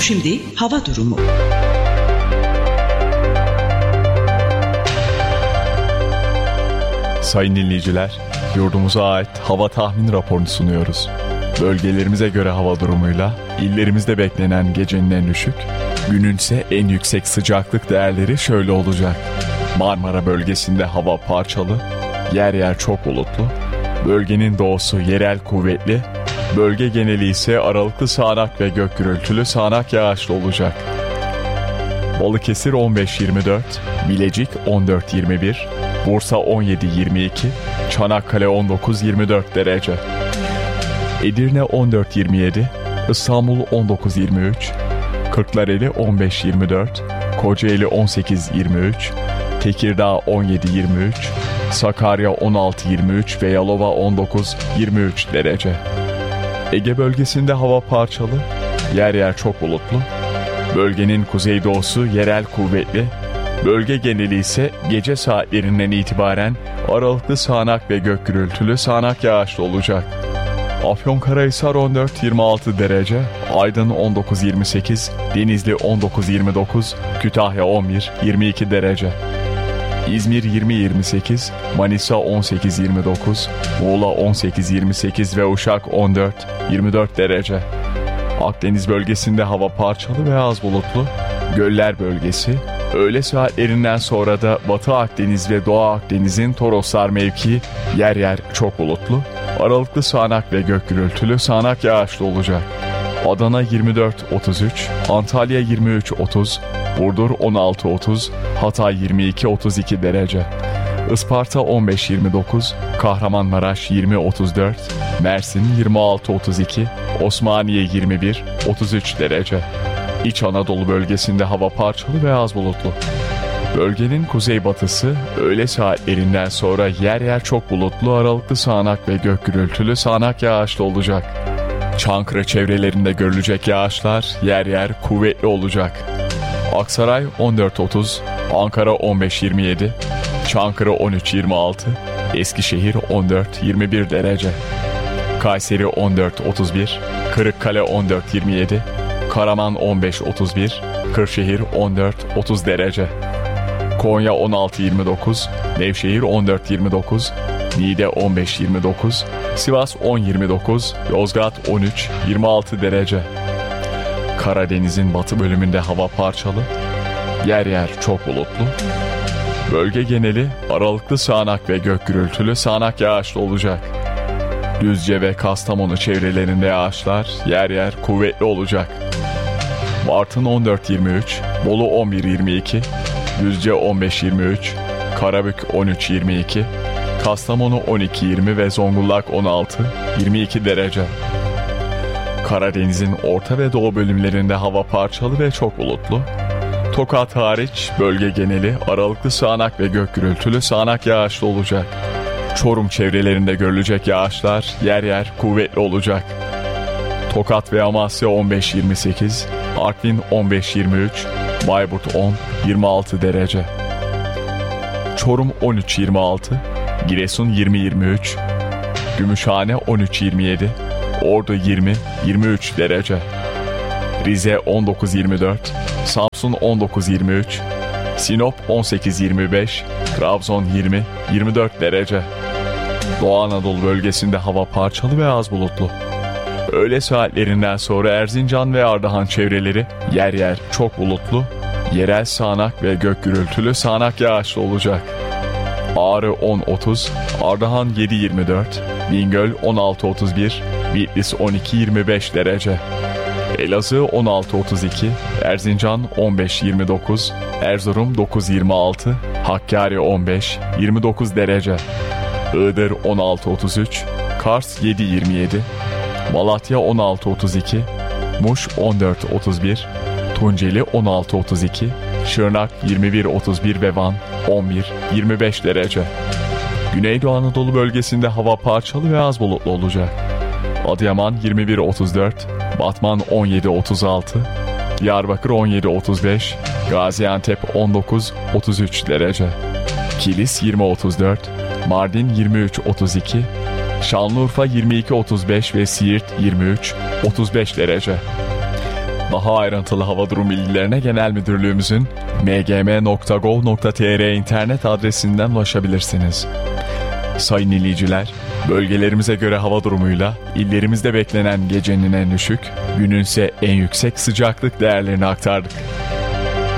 Şimdi hava durumu. Sayın dinleyiciler, yurdumuza ait hava tahmin raporunu sunuyoruz. Bölgelerimize göre hava durumuyla illerimizde beklenen gecenin en düşük, günün ise en yüksek sıcaklık değerleri şöyle olacak. Marmara bölgesinde hava parçalı, yer yer çok bulutlu, bölgenin doğusu yerel kuvvetli, bölge geneli ise aralıklı sağanak ve gök gürültülü sağanak yağışlı olacak. Balıkesir 15-24, Bilecik 14-21, Bursa 17-22, Çanakkale 19-24 derece. Edirne 14-27, İstanbul 19-23, Kırklareli 15-24, Kocaeli 18-23, Tekirdağ 17-23, Sakarya 16-23 ve Yalova 19-23 derece. Ege bölgesinde hava parçalı, yer yer çok bulutlu, bölgenin kuzeydoğusu yerel kuvvetli, bölge geneli ise gece saatlerinden itibaren aralıklı sağanak ve gök gürültülü sağanak yağışlı olacak. Afyonkarahisar 14-26 derece, Aydın 19-28, Denizli 19-29, Kütahya 11-22 derece. İzmir 20-28, Manisa 18-29, Muğla 18-28 ve Uşak 14-24 derece. Akdeniz bölgesinde hava parçalı ve az bulutlu, göller bölgesi, öğle saatlerinden sonra da Batı Akdeniz ve Doğu Akdeniz'in Toroslar mevkii yer yer çok bulutlu, aralıklı sağanak ve gök gürültülü sağanak yağışlı olacak. Adana 24-33, Antalya 23-30, Burdur 16-30, Hatay 22-32 derece. Isparta 15-29, Kahramanmaraş 20-34, Mersin 26-32, Osmaniye 21-33 derece. İç Anadolu bölgesinde hava parçalı ve az bulutlu. Bölgenin kuzeybatısı öğle saatlerinden sonra yer yer çok bulutlu, aralıklı sağanak ve gök gürültülü sağanak yağışlı olacak. Çankırı çevrelerinde görülecek yağışlar yer yer kuvvetli olacak. Aksaray 14-30, Ankara 15-27, Çankırı 13-26, Eskişehir 14-21 derece. Kayseri 14-31, Kırıkkale 14-27, Karaman 15-31, Kırşehir 14-30 derece. Konya 16-29, Nevşehir 14-29, Niğde 15-29, Sivas 10-29, Yozgat 13-26 derece. Karadeniz'in batı bölümünde hava parçalı, yer yer çok bulutlu. Bölge geneli aralıklı sağanak ve gök gürültülü sağanak yağışlı olacak. Düzce ve Kastamonu çevrelerinde yağışlar yer yer kuvvetli olacak. Bartın 14-23, Bolu 11-22, Düzce 15-23, Karabük 13-22, Kastamonu 12-20 ve Zonguldak 16-22 derece. Karadeniz'in orta ve doğu bölümlerinde hava parçalı ve çok bulutlu. Tokat hariç bölge geneli aralıklı sağanak ve gök gürültülü sağanak yağışlı olacak. Çorum çevrelerinde görülecek yağışlar yer yer kuvvetli olacak. Tokat ve Amasya 15-28, Artvin 15-23, Bayburt 10-26 derece. Çorum 13-26, Giresun 20-23, Gümüşhane 13-27, Ordu 20-23 derece. Rize 19-24, Samsun 19-23, Sinop 18-25, Trabzon 20-24 derece. Doğu Anadolu bölgesinde hava parçalı ve az bulutlu. Öğle saatlerinden sonra Erzincan ve Ardahan çevreleri yer yer çok bulutlu, yerel sağanak ve gök gürültülü sağanak yağışlı olacak. Ağrı 10-30, Ardahan 7-24, Bingöl 16-31, Bitlis 12-25 derece. Elazığ 16-32, Erzincan 15-29, Erzurum 9-26, Hakkari 15-29 derece. Iğdır 16-33, Kars 7-27, Malatya 16-32, Muş 14-31, Tunceli 16-32, Şırnak 21-31 ve Van 11-25 derece. Güneydoğu Anadolu bölgesinde hava parçalı ve az bulutlu olacak. Adıyaman 21-34, Batman 17-36, Diyarbakır 17-35, Gaziantep 19-33 derece. Kilis 20-34, Mardin 23-32, Şanlıurfa 22-35 ve Siirt 23-35 derece. Daha ayrıntılı hava durum bilgilerine Genel Müdürlüğümüzün mgm.gov.tr internet adresinden ulaşabilirsiniz. Sayın dinleyiciler, bölgelerimize göre hava durumuyla illerimizde beklenen gecenin en düşük, günün ise en yüksek sıcaklık değerlerini aktardık.